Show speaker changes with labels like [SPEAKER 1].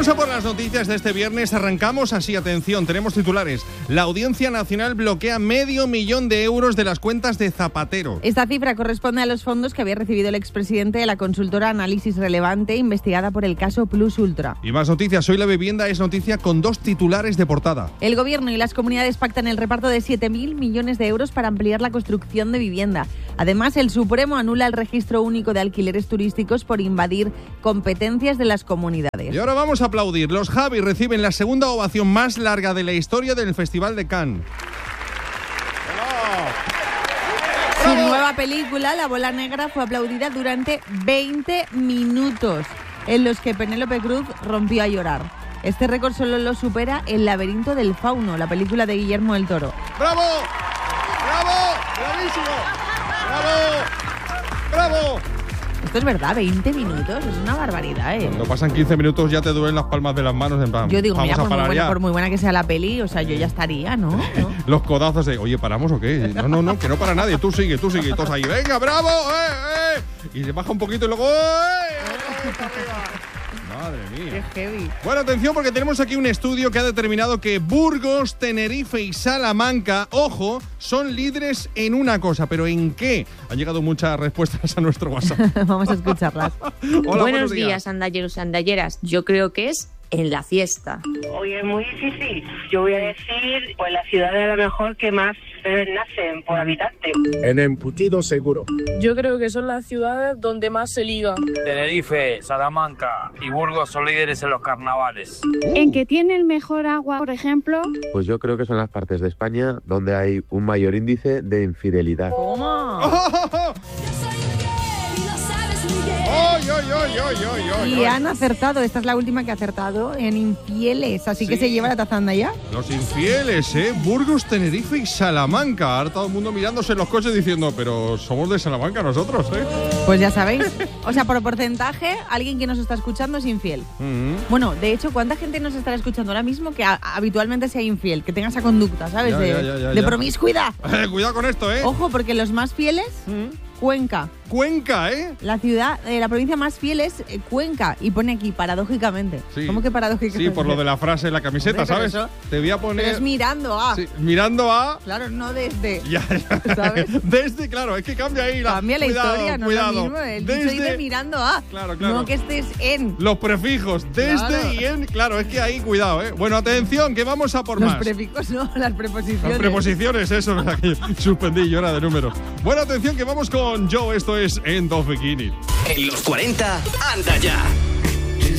[SPEAKER 1] Vamos a por las noticias de este viernes. Arrancamos así, atención, tenemos titulares. La Audiencia Nacional bloquea 500.000 euros de las cuentas de Zapatero.
[SPEAKER 2] Esta cifra corresponde a los fondos que había recibido el expresidente de la consultora Análisis Relevante, investigada por el caso Plus Ultra.
[SPEAKER 1] Y más noticias. Hoy la vivienda es noticia con 2 titulares de portada.
[SPEAKER 2] El Gobierno y las comunidades pactan el reparto de 7.000 millones de euros para ampliar la construcción de vivienda. Además, el Supremo anula el registro único de alquileres turísticos por invadir competencias de las comunidades.
[SPEAKER 1] Y ahora vamos a aplaudir. Los Javis reciben la segunda ovación más larga de la historia del Festival de Cannes.
[SPEAKER 2] Su nueva película, La Bola Negra, fue aplaudida durante 20 minutos, en los que Penélope Cruz rompió a llorar. Este récord solo lo supera El laberinto del fauno, la película de Guillermo del Toro.
[SPEAKER 1] ¡Bravo! ¡Bravo! ¡Bravísimo! ¡Bravo! ¡Bravo!
[SPEAKER 2] Esto es verdad, 20 minutos, es una barbaridad, ¿eh?
[SPEAKER 1] Cuando pasan 15 minutos ya te duelen las palmas de las manos, en plan,
[SPEAKER 2] Yo digo,
[SPEAKER 1] vamos
[SPEAKER 2] mira,
[SPEAKER 1] a parar ya.
[SPEAKER 2] por muy buena que sea la peli, o sea, yo ya estaría, ¿no?
[SPEAKER 1] Los codazos de, oye, ¿paramos o qué? No, que no para nadie, tú sigue, y todos ahí, venga, bravo, y se baja un poquito y luego, Madre mía.
[SPEAKER 2] Qué heavy.
[SPEAKER 1] Bueno, atención, porque tenemos aquí un estudio que ha determinado que Burgos, Tenerife y Salamanca, ojo, son líderes en una cosa, pero ¿en qué? Han llegado muchas respuestas a nuestro WhatsApp.
[SPEAKER 2] Vamos a escucharlas.
[SPEAKER 1] Hola,
[SPEAKER 3] buenos días, andalleros y andalleras. Yo creo que es en la fiesta.
[SPEAKER 4] Oye, es muy difícil. Yo voy a decir, pues la ciudad a lo mejor que más nacen por habitante.
[SPEAKER 5] En embutido seguro.
[SPEAKER 6] Yo creo que son las ciudades donde más se liga.
[SPEAKER 7] Tenerife, Salamanca y Burgos son líderes en los carnavales.
[SPEAKER 8] ¿En que tiene el mejor agua, por ejemplo?
[SPEAKER 9] Pues yo creo que son las partes de España donde hay un mayor índice de infidelidad.
[SPEAKER 2] ¿Cómo? Y han acertado, esta es la última que ha acertado, en infieles, así que se lleva la tazanda ya.
[SPEAKER 1] Los infieles, Burgos, Tenerife y Salamanca. Ahora todo el mundo mirándose en los coches diciendo, pero somos de Salamanca nosotros,
[SPEAKER 2] Pues ya sabéis. O sea, por porcentaje, alguien que nos está escuchando es infiel. Bueno, de hecho, ¿cuánta gente nos estará escuchando ahora mismo que habitualmente sea infiel? Que tenga esa conducta, ¿sabes? De promiscuidad.
[SPEAKER 1] Cuidado con esto,
[SPEAKER 2] Ojo, porque los más fieles, Cuenca.
[SPEAKER 1] Cuenca,
[SPEAKER 2] La ciudad, la provincia más fiel es Cuenca. Y pone aquí, paradójicamente.
[SPEAKER 1] Sí.
[SPEAKER 2] ¿Cómo que paradójicamente?
[SPEAKER 1] Sí, por lo de la frase en la camiseta, ¿sabes?
[SPEAKER 2] Eso,
[SPEAKER 1] te voy a poner...
[SPEAKER 2] pero es mirando a.
[SPEAKER 1] Sí, mirando a...
[SPEAKER 2] Claro, no desde.
[SPEAKER 1] Ya. ¿Sabes? Desde, claro, es que cambia ahí la...
[SPEAKER 2] Cambia la historia, no
[SPEAKER 1] cuidado.
[SPEAKER 2] Es lo mismo. El
[SPEAKER 1] Desde...
[SPEAKER 2] dicho dice mirando a.
[SPEAKER 1] Claro.
[SPEAKER 2] No que estés en.
[SPEAKER 1] Los prefijos, desde y en... Claro, es que ahí, cuidado, Bueno, atención, que vamos a por
[SPEAKER 2] los
[SPEAKER 1] más.
[SPEAKER 2] Los prefijos no, las preposiciones.
[SPEAKER 1] Las preposiciones, eso, suspendí yo, era de número. Bueno, atención, que vamos con Joe, esto es End of Beginning.
[SPEAKER 10] En los 40, anda ya.